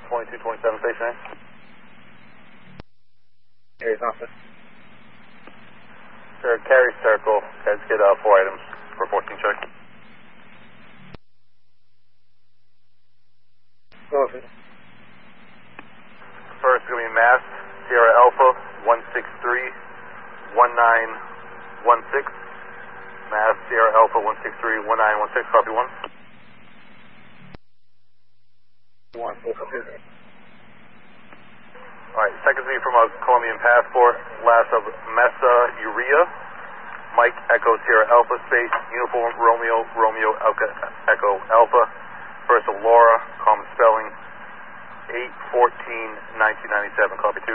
2227 station A. Area's office. Sir, carry circle. Guys get 4 items for 14 check. Go ahead. First is going to be Mass Sierra Alpha 163-1916. Mass Sierra Alpha 163-1916, copy 1. 1, Alright, second is from a Colombian passport, last of Mesa Urea, Mike Echo Sierra Alpha Space, Uniform Romeo Romeo Echo Alpha, first of Laura, common spelling, 8/14/1997, copy 2.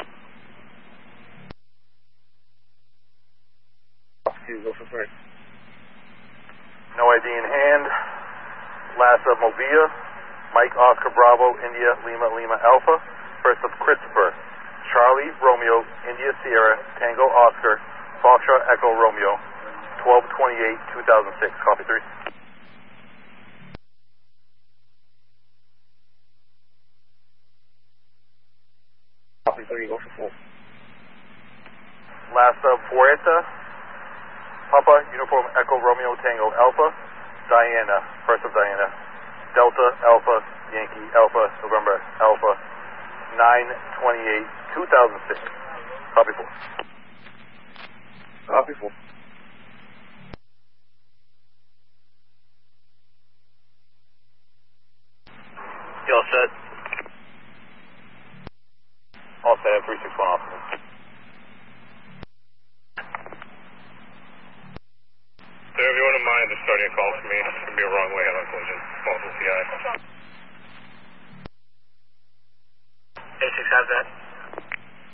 Go for first. No ID in hand. Last of Movia, Mike Oscar Bravo, India Lima Lima Alpha, first of Christopher, Charlie Romeo, India Sierra, Tango Oscar, Foxtrot Echo Romeo, 12/28/2006, copy 3. Copy 3, go for 4. Last of Fuerta, Papa, Uniform Echo Romeo Tango Alpha, Diana, first of Diana, Delta Alpha, Yankee Alpha, November Alpha, 9/28/2006, copy 4. Copy 4. You all set? All set, 361 officer. Sir, if you wouldn't mind just starting a call for me, it's going to be a wrong way on collision. Call from CI. A6 has that.